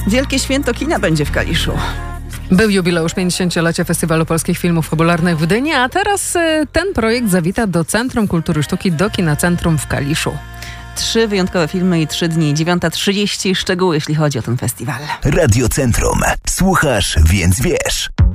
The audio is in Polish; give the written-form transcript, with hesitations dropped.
Wielkie święto kina będzie w Kaliszu. Był jubileusz 50-lecia Festiwalu Polskich Filmów Fabularnych w Gdyni, a teraz ten projekt zawita do Centrum Kultury Sztuki, do Kinocentrum w Kaliszu. 3 wyjątkowe filmy i 3 dni. 9:30. Szczegóły, jeśli chodzi o ten festiwal. Radio Centrum. Słuchasz, więc wiesz.